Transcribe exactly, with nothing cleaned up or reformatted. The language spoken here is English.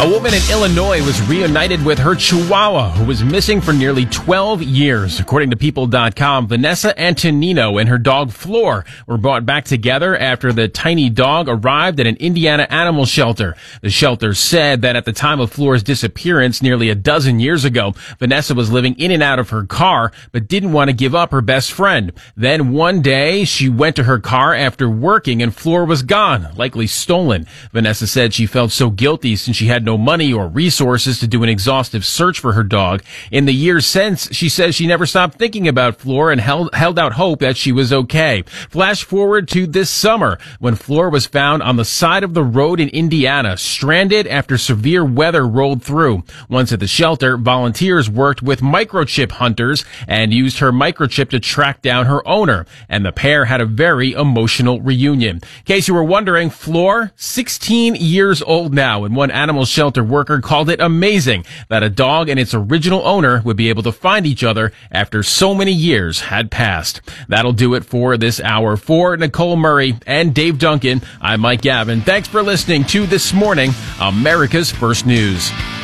A woman in Illinois was reunited with her Chihuahua, who was missing for nearly twelve years. According to People dot com, Vanessa Antonino and her dog Floor were brought back together after the tiny dog arrived at an Indiana animal shelter. The shelter said that at the time of Floor's disappearance nearly a dozen years ago, Vanessa was living in and out of her car, but didn't want to give up her best friend. Then one day, she went to her car after working and Floor was gone, likely stolen. Vanessa said she felt so guilty since she had no money or resources to do an exhaustive search for her dog. In the years since, she says she never stopped thinking about Floor and held, held out hope that she was okay. Flash forward to this summer when Floor was found on the side of the road in Indiana, stranded after severe weather rolled through. Once at the shelter, volunteers worked with microchip hunters and used her microchip to track down her owner. And the pair had a very emotional reunion. In case you were wondering, Floor, sixteen years old now, and one animal shelter worker called it amazing that a dog and its original owner would be able to find each other after so many years had passed. That'll do it for this hour. For Nicole Murray and Dave Duncan, I'm Mike Gavin. Thanks for listening to This Morning, America's First News.